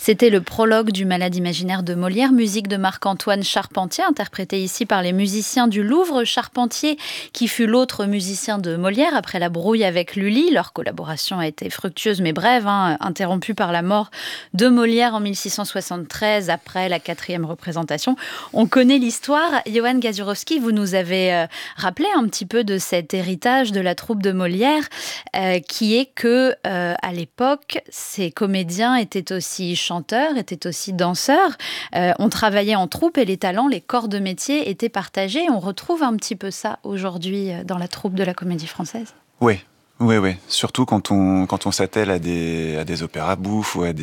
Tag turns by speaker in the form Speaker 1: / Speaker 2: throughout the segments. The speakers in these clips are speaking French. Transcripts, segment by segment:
Speaker 1: C'était le prologue du Malade imaginaire de Molière, musique de Marc-Antoine Charpentier, interprété ici par les musiciens du Louvre. Charpentier, qui fut l'autre musicien de Molière après la brouille avec Lully. Leur collaboration a été fructueuse mais brève, interrompue par la mort de Molière en 1673, après la 4e représentation. On connaît l'histoire. Johan Gasiurowski, vous nous avez rappelé un petit peu de cet héritage de la troupe de Molière, qui est que, à l'époque, ces comédiens étaient aussi chanteurs, étaient aussi danseurs. On travaillait en troupe et les talents, les corps de métier étaient partagés. On retrouve un petit peu ça aujourd'hui dans la troupe de la Comédie Française.
Speaker 2: Oui. Surtout quand on s'attelle à des opéras bouffes ou à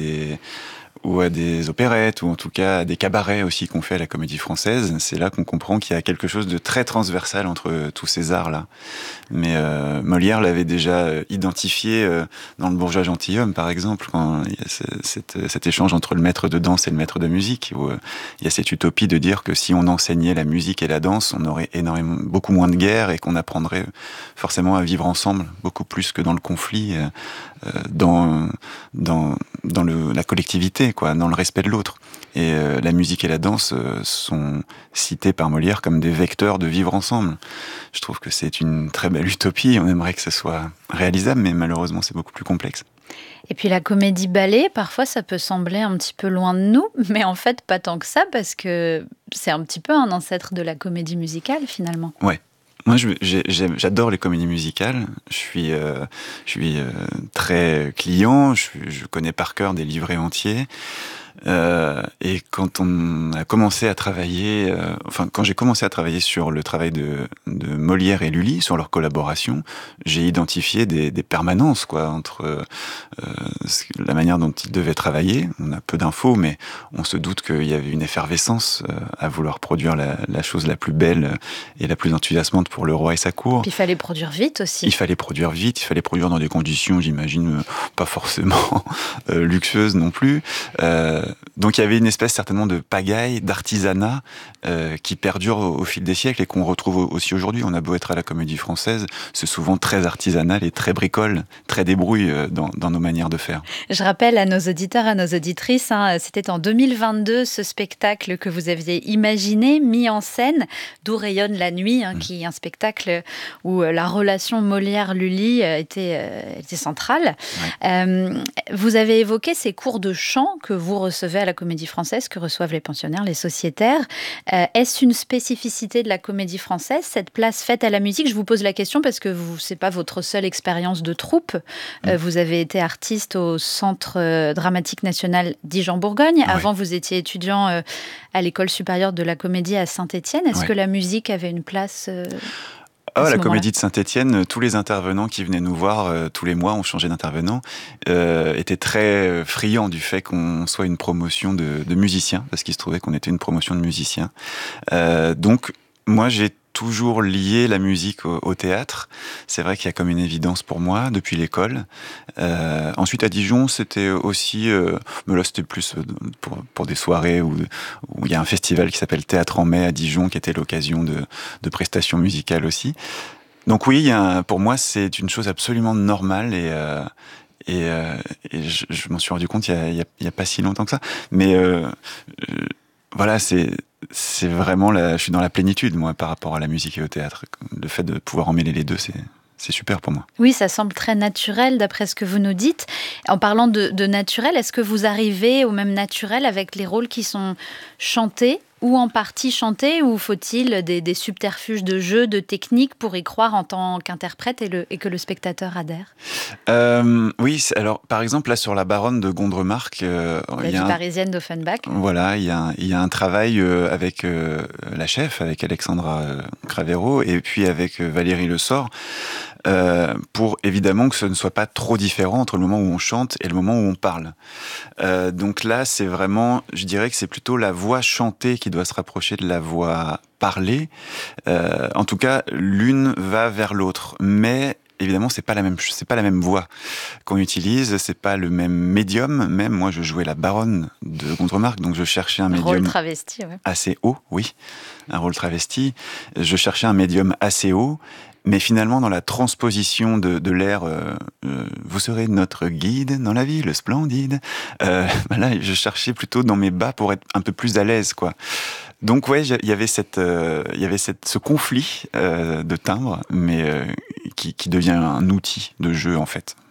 Speaker 2: des opérettes, ou en tout cas à des cabarets aussi qu'on fait à la Comédie Française. C'est là qu'on comprend qu'il y a quelque chose de très transversal entre tous ces arts-là. Mais Molière l'avait déjà identifié dans Le Bourgeois gentilhomme, par exemple, quand il y a cet échange entre le maître de danse et le maître de musique, où il y a cette utopie de dire que si on enseignait la musique et la danse, on aurait beaucoup moins de guerres et qu'on apprendrait forcément à vivre ensemble, beaucoup plus que dans le conflit, dans la collectivité, quoi, dans le respect de l'autre. Et la musique et la danse sont cités par Molière comme des vecteurs de vivre ensemble. Je trouve que c'est une très belle utopie. On aimerait que ce soit réalisable, mais malheureusement, c'est beaucoup plus complexe.
Speaker 1: Et puis la comédie-ballet, parfois ça peut sembler un petit peu loin de nous, mais en fait pas tant que ça, parce que c'est un petit peu un ancêtre de la comédie musicale finalement.
Speaker 2: Ouais. Moi, j'adore les comédies musicales. Je suis très client. Je connais par cœur des livrets entiers. Et quand on a commencé à travailler, quand j'ai commencé à travailler sur le travail de Molière et Lully, sur leur collaboration, j'ai identifié des permanences, quoi, entre la manière dont ils devaient travailler. On a peu d'infos, mais on se doute qu'il y avait une effervescence à vouloir produire la chose la plus belle et la plus enthousiasmante pour le roi et sa cour.
Speaker 1: Puis il fallait produire vite aussi.
Speaker 2: Il fallait produire vite, il fallait produire dans des conditions, j'imagine, pas forcément luxueuses non plus. Donc il y avait une espèce certainement de pagaille, d'artisanat qui perdure au fil des siècles et qu'on retrouve aussi aujourd'hui. On a beau être à la Comédie Française, c'est souvent très artisanal et très bricole, très débrouille dans nos manières de faire.
Speaker 1: Je rappelle à nos auditeurs, à nos auditrices, c'était en 2022 ce spectacle que vous aviez imaginé, mis en scène, D'où rayonne la nuit, qui est un spectacle où la relation Molière-Lully était centrale. Ouais. Vous avez évoqué ces cours de chant que vous recevez à la Comédie Française, que reçoivent les pensionnaires, les sociétaires. Est-ce une spécificité de la Comédie Française, cette place faite à la musique ? Je vous pose la question parce que ce n'est pas votre seule expérience de troupe. Vous avez été artiste au Centre dramatique national Dijon-Bourgogne. Ouais. Avant, vous étiez étudiant à l'École supérieure de la Comédie à Saint-Étienne. Est-ce que la musique avait une place
Speaker 2: la Comédie de Saint-Étienne, tous les intervenants qui venaient nous voir tous les mois, on changeait d'intervenant, étaient très friands du fait qu'on soit une promotion de musiciens, parce qu'il se trouvait qu'on était une promotion de musiciens. Donc, moi, j'ai toujours lié la musique au théâtre. C'est vrai qu'il y a comme une évidence pour moi depuis l'école. Ensuite à Dijon, c'était aussi, mais là c'était plus pour des soirées où il y a un festival qui s'appelle Théâtre en mai à Dijon, qui était l'occasion de prestations musicales aussi. Donc oui, pour moi c'est une chose absolument normale et je m'en suis rendu compte il y a pas si longtemps que ça. Mais voilà, c'est vraiment je suis dans la plénitude, moi, par rapport à la musique et au théâtre. Le fait de pouvoir emmêler les deux, c'est super pour moi.
Speaker 1: Oui, ça semble très naturel, d'après ce que vous nous dites. En parlant de naturel, est-ce que vous arrivez au même naturel avec les rôles qui sont chantés ou en partie chantés, ou faut-il des subterfuges de jeu, de technique pour y croire en tant qu'interprète et que le spectateur adhère ?
Speaker 2: Oui, alors par exemple là sur La Baronne de Gondremarck,
Speaker 1: la vie parisienne d'Offenbach.
Speaker 2: Voilà, il y a un travail avec la chef, avec Alexandra Cravero, et puis avec Valérie Le Sort, pour évidemment que ce ne soit pas trop différent entre le moment où on chante et le moment où on parle. Donc là, c'est vraiment, je dirais que c'est plutôt la voix chantée qui doit se rapprocher de la voix parlée. En tout cas, l'une va vers l'autre, mais évidemment, c'est pas la même voix qu'on utilise, c'est pas le même médium. Même moi, je jouais la baronne de Gondremarck, donc je cherchais un médium
Speaker 1: rôle travesti, ouais.
Speaker 2: Assez haut, oui, un rôle travesti. Je cherchais un médium assez haut. Mais finalement, dans la transposition de l'air, vous serez notre guide dans la ville splendide. Là, je cherchais plutôt dans mes bas pour être un peu plus à l'aise, quoi. Donc ouais, il y avait ce conflit de timbre, mais qui devient un outil de jeu en fait.